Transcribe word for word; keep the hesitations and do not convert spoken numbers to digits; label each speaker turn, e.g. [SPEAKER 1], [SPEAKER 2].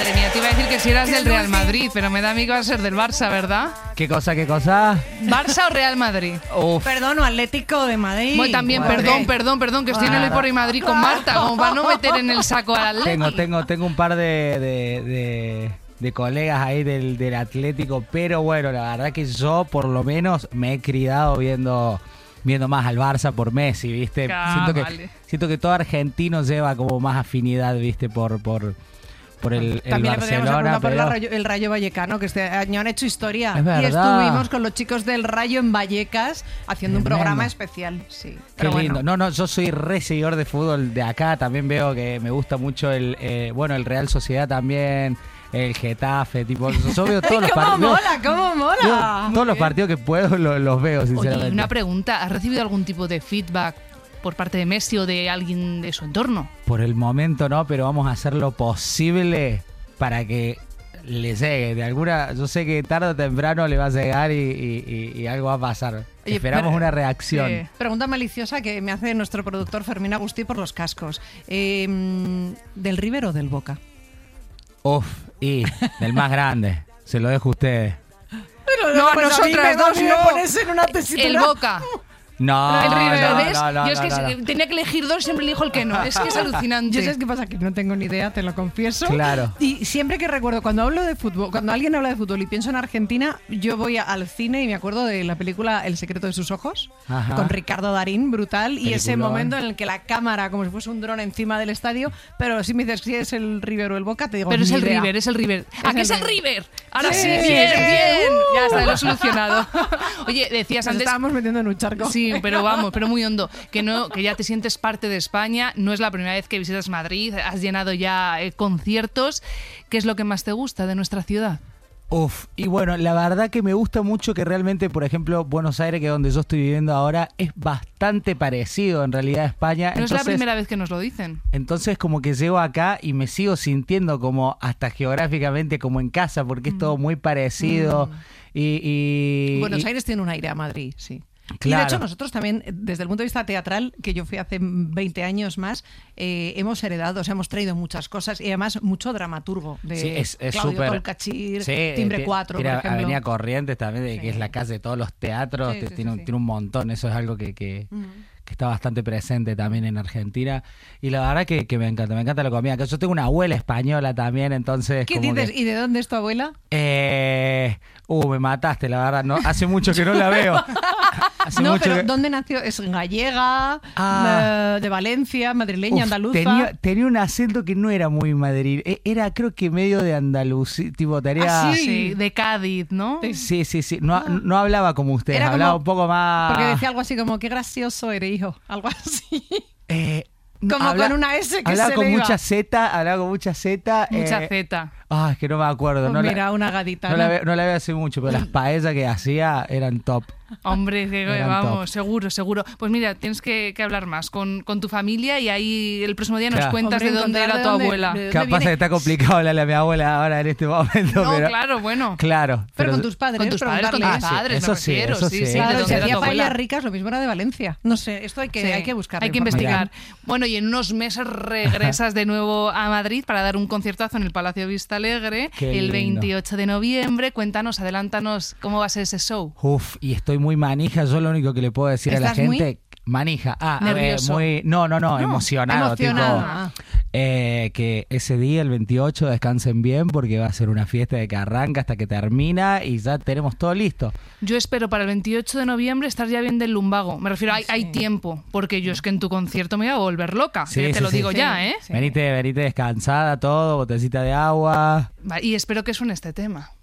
[SPEAKER 1] Madre mía, te iba a decir que si eras del Real Madrid, pero me da a mí que vas a ser del Barça, ¿verdad?
[SPEAKER 2] ¿Qué cosa, qué cosa?
[SPEAKER 1] ¿Barça o Real Madrid?
[SPEAKER 2] Uf.
[SPEAKER 3] Perdón, o Atlético de Madrid.
[SPEAKER 1] Bueno, también,
[SPEAKER 3] Bueno,
[SPEAKER 1] perdón,
[SPEAKER 3] ¿qué?
[SPEAKER 1] perdón, perdón, que estoy en el hoy por hoy Madrid con Marta, como para no meter en el saco al Atlético.
[SPEAKER 2] Tengo, tengo, tengo un par de, de, de, de colegas ahí del, del Atlético, pero bueno, la verdad que yo por lo menos me he criado viendo... viendo más al Barça por Messi, ¿viste?
[SPEAKER 1] Ah,
[SPEAKER 2] siento que
[SPEAKER 1] vale.
[SPEAKER 2] siento que todo argentino lleva como más afinidad, ¿viste? Por por por el, el
[SPEAKER 3] También le podríamos
[SPEAKER 2] Barcelona,
[SPEAKER 3] preguntar por
[SPEAKER 2] pero
[SPEAKER 3] el Rayo, el Rayo Vallecano, que este año han hecho historia.
[SPEAKER 2] Es verdad.
[SPEAKER 3] Y estuvimos con los chicos del Rayo en Vallecas haciendo un
[SPEAKER 2] Tremendo.
[SPEAKER 3] programa especial. Sí.
[SPEAKER 2] qué
[SPEAKER 3] Pero
[SPEAKER 2] lindo.
[SPEAKER 3] bueno.
[SPEAKER 2] No, no, yo soy re seguidor de fútbol de acá, también veo que me gusta mucho el eh, bueno, el Real Sociedad también, el Getafe, tipo, yo veo todos los
[SPEAKER 3] ¡Cómo
[SPEAKER 2] partidos.
[SPEAKER 3] mola, cómo mola!
[SPEAKER 2] Yo todos los partidos que puedo los, los veo, sinceramente.
[SPEAKER 1] Oye, una pregunta, ¿has recibido algún tipo de feedback por parte de Messi o de alguien de su entorno?
[SPEAKER 2] Por el momento no, pero vamos a hacer lo posible para que le llegue. De alguna, yo sé que tarde o temprano le va a llegar y, y- y- y algo va a pasar.
[SPEAKER 3] Oye,
[SPEAKER 2] Esperamos
[SPEAKER 3] pero-
[SPEAKER 2] una reacción.
[SPEAKER 1] Sí.
[SPEAKER 3] Pregunta maliciosa que me hace nuestro productor Fermín Agustí por los cascos. Eh, ¿Del River o del Boca?
[SPEAKER 2] Uf, y del más grande. Se lo dejo a ustedes.
[SPEAKER 3] Pero
[SPEAKER 1] No, nosotras dos no.
[SPEAKER 3] pones en una tesitura.
[SPEAKER 1] El Boca.
[SPEAKER 2] No,
[SPEAKER 1] el River,
[SPEAKER 2] no,
[SPEAKER 1] ¿ves?
[SPEAKER 2] no, no,
[SPEAKER 1] Yo es que
[SPEAKER 2] no, no.
[SPEAKER 1] tenía que elegir dos y siempre elijo el que no. Es que es alucinante.
[SPEAKER 3] Yo sabes qué pasa, que no tengo ni idea, te lo confieso.
[SPEAKER 2] Claro.
[SPEAKER 3] Y siempre que recuerdo, cuando hablo de fútbol, cuando alguien habla de fútbol y pienso en Argentina, yo voy a- al cine y me acuerdo de la película El secreto de sus ojos,
[SPEAKER 2] Ajá.
[SPEAKER 3] con Ricardo Darín, brutal, y ese
[SPEAKER 2] Peliculón.
[SPEAKER 3] momento en el que la cámara, como si fuese un dron encima del estadio, pero si me dices si es el River o el Boca, te digo
[SPEAKER 1] Pero es
[SPEAKER 3] ni
[SPEAKER 1] el
[SPEAKER 3] idea.
[SPEAKER 1] River, es el River. ¿A
[SPEAKER 3] Es
[SPEAKER 1] qué
[SPEAKER 3] el
[SPEAKER 1] es el
[SPEAKER 3] River.
[SPEAKER 1] River? Ahora sí,
[SPEAKER 3] Sí,
[SPEAKER 1] bien,
[SPEAKER 3] sí, sí.
[SPEAKER 1] bien.
[SPEAKER 3] Uh.
[SPEAKER 1] Ya está, lo he solucionado. Oye, decías
[SPEAKER 3] Nos
[SPEAKER 1] antes...
[SPEAKER 3] estábamos metiendo en un charco.
[SPEAKER 1] Sí, pero vamos, pero muy hondo. Que no, que ya te sientes parte de España. No es la primera vez que visitas Madrid. Has llenado ya eh, conciertos. ¿Qué es lo que más te gusta de nuestra ciudad?
[SPEAKER 2] Uf, y bueno, la verdad que me gusta mucho que realmente, por ejemplo, Buenos Aires, que es donde yo estoy viviendo ahora, es bastante parecido en realidad a España.
[SPEAKER 1] No es la
[SPEAKER 2] Entonces-
[SPEAKER 1] primera vez que nos lo dicen.
[SPEAKER 2] Entonces como que llego acá y me sigo sintiendo como hasta geográficamente como en casa porque es todo muy parecido y, y-
[SPEAKER 3] Buenos
[SPEAKER 2] y-
[SPEAKER 3] Aires tiene un aire a Madrid, sí. Y
[SPEAKER 2] Claro.
[SPEAKER 3] de hecho nosotros también, eh, desde el punto de vista teatral, que yo fui hace veinte años más, eh, hemos heredado, o sea, hemos traído muchas cosas y además mucho dramaturgo de
[SPEAKER 2] Sí, es es
[SPEAKER 3] Claudio
[SPEAKER 2] súper
[SPEAKER 3] Tolcachir,
[SPEAKER 2] sí,
[SPEAKER 3] Timbre
[SPEAKER 2] ti-
[SPEAKER 3] cuatro,
[SPEAKER 2] tiene
[SPEAKER 3] por ejemplo.
[SPEAKER 2] Avenida Corrientes también, de, que
[SPEAKER 3] Sí.
[SPEAKER 2] es la casa de todos los teatros,
[SPEAKER 3] Sí,
[SPEAKER 2] te-
[SPEAKER 3] sí,
[SPEAKER 2] tiene,
[SPEAKER 3] sí,
[SPEAKER 2] un-
[SPEAKER 3] sí.
[SPEAKER 2] tiene un montón, eso es algo que, que,
[SPEAKER 3] Mm.
[SPEAKER 2] que está bastante presente también en Argentina y la verdad que, que me encanta, me encanta la comida, que yo tengo una abuela española también, entonces
[SPEAKER 3] ¿Qué
[SPEAKER 2] como
[SPEAKER 3] dices?
[SPEAKER 2] que-
[SPEAKER 3] ¿Y de dónde es tu abuela?
[SPEAKER 2] eh, uh, me mataste, la verdad, no, hace mucho que no la veo. Hace
[SPEAKER 3] No,
[SPEAKER 2] mucho
[SPEAKER 3] pero
[SPEAKER 2] que-
[SPEAKER 3] ¿dónde nació? ¿Es gallega,
[SPEAKER 2] Ah.
[SPEAKER 3] eh, de Valencia, madrileña,
[SPEAKER 2] Uf,
[SPEAKER 3] andaluza?
[SPEAKER 2] Tenía, tenía un acento que no era muy madrid. e- Era creo que medio de Andalucía. Tipo, tenía...
[SPEAKER 3] Ah,
[SPEAKER 1] Sí, de Cádiz, ¿no?
[SPEAKER 2] Sí, sí, sí. No, no hablaba como ustedes,
[SPEAKER 3] Era
[SPEAKER 2] hablaba
[SPEAKER 3] como-
[SPEAKER 2] un poco más...
[SPEAKER 3] Porque decía algo así como, qué gracioso eres, hijo. Algo así.
[SPEAKER 2] Eh,
[SPEAKER 3] Como
[SPEAKER 2] habla-
[SPEAKER 3] con una S que
[SPEAKER 2] hablaba
[SPEAKER 3] se
[SPEAKER 2] con
[SPEAKER 3] le iba.
[SPEAKER 2] mucha Z, hablaba con mucha Z.
[SPEAKER 1] Mucha
[SPEAKER 2] eh,
[SPEAKER 1] Z.
[SPEAKER 2] Ah, es que no me acuerdo.
[SPEAKER 3] Pues
[SPEAKER 2] no
[SPEAKER 3] mira,
[SPEAKER 2] la,
[SPEAKER 3] una gadita.
[SPEAKER 2] no
[SPEAKER 3] ¿no?
[SPEAKER 2] la veo, no la veo hace mucho, pero las paellas que hacía eran top.
[SPEAKER 1] Hombre, que,
[SPEAKER 2] Eran
[SPEAKER 1] vamos,
[SPEAKER 2] top.
[SPEAKER 1] seguro, seguro. Pues mira, tienes que, que hablar más con, con tu familia y ahí el próximo día nos
[SPEAKER 2] Claro.
[SPEAKER 1] cuentas
[SPEAKER 3] Hombre,
[SPEAKER 1] de dónde
[SPEAKER 3] encontrar
[SPEAKER 1] era
[SPEAKER 3] de
[SPEAKER 1] tu
[SPEAKER 3] dónde-
[SPEAKER 1] abuela.
[SPEAKER 3] de-
[SPEAKER 2] Capaz
[SPEAKER 3] viene?
[SPEAKER 2] que está complicado hablarle a mi abuela ahora en este momento.
[SPEAKER 1] No,
[SPEAKER 2] pero,
[SPEAKER 1] claro, bueno.
[SPEAKER 2] Claro.
[SPEAKER 3] Pero con tus padres,
[SPEAKER 1] Con tus padres, con tus
[SPEAKER 3] preguntarles.
[SPEAKER 2] Ah, sí,
[SPEAKER 1] padres,
[SPEAKER 2] eso
[SPEAKER 1] me
[SPEAKER 2] sí,
[SPEAKER 1] refiero.
[SPEAKER 2] eso
[SPEAKER 1] sí,
[SPEAKER 2] sí.
[SPEAKER 1] sí,
[SPEAKER 3] Claro,
[SPEAKER 1] de
[SPEAKER 3] si
[SPEAKER 1] dónde era
[SPEAKER 3] hacía
[SPEAKER 1] tu
[SPEAKER 3] paellas
[SPEAKER 1] abuela.
[SPEAKER 3] ricas, lo mismo era de Valencia. No sé, esto hay que,
[SPEAKER 1] Sí,
[SPEAKER 3] hay que buscar.
[SPEAKER 1] Hay que investigar. Bueno, y en unos meses regresas de nuevo a Madrid para dar un conciertazo en el Palacio Vista Alegre
[SPEAKER 2] Qué
[SPEAKER 1] el
[SPEAKER 2] lindo.
[SPEAKER 1] veintiocho de noviembre. Cuéntanos, adelántanos cómo va a ser ese show.
[SPEAKER 2] Uf, y estoy muy manija. Yo lo único que le puedo decir a la
[SPEAKER 3] ¿Estás muy
[SPEAKER 2] gente, manija. Ah, a ver,
[SPEAKER 1] nervioso?
[SPEAKER 2] muy. No, no, no,
[SPEAKER 3] No,
[SPEAKER 2] emocionado.
[SPEAKER 3] emocionado.
[SPEAKER 2] Tipo,
[SPEAKER 3] Ah.
[SPEAKER 2] eh, que ese día, el veintiocho, descansen bien porque va a ser una fiesta de que arranca hasta que termina y ya tenemos todo listo.
[SPEAKER 1] Yo espero para el veintiocho de noviembre estar ya bien del lumbago. Me refiero, hay, hay tiempo, porque yo es que en tu concierto me voy a volver loca.
[SPEAKER 2] Sí,
[SPEAKER 1] Ya te
[SPEAKER 2] sí,
[SPEAKER 1] lo
[SPEAKER 2] sí.
[SPEAKER 1] digo
[SPEAKER 2] Sí.
[SPEAKER 1] ya, ¿eh?
[SPEAKER 3] Sí.
[SPEAKER 2] Venite, venite descansada, todo, botecita de agua.
[SPEAKER 1] Va, y espero que suene este tema.